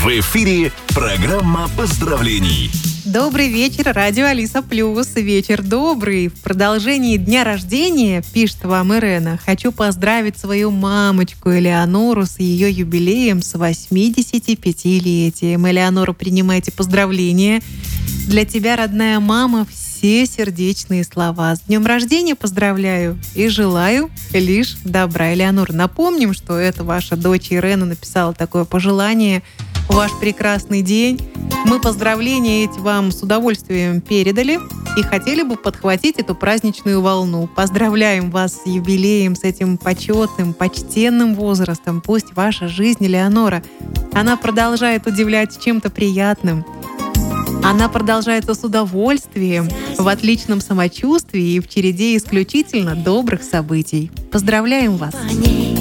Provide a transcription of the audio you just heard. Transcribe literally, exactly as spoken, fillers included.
В эфире программа поздравлений. Добрый вечер, радио Алиса Плюс. Вечер добрый. В продолжении дня рождения, пишет вам Ирена, хочу поздравить свою мамочку Элеонору с ее юбилеем с восьмидесятипятилетием. Элеонора, принимайте поздравления. Для тебя, родная мама, все сердечные слова. С днем рождения поздравляю и желаю лишь добра. Элеонора, напомним, что это ваша дочь Ирена написала такое пожелание в ваш прекрасный день. Мы поздравления эти вам с удовольствием передали и хотели бы подхватить эту праздничную волну. Поздравляем вас с юбилеем, с этим почетным, почтенным возрастом. Пусть ваша жизнь, Элеонора, она продолжает удивлять чем-то приятным. Она продолжается с удовольствием, в отличном самочувствии и в череде исключительно добрых событий. Поздравляем вас!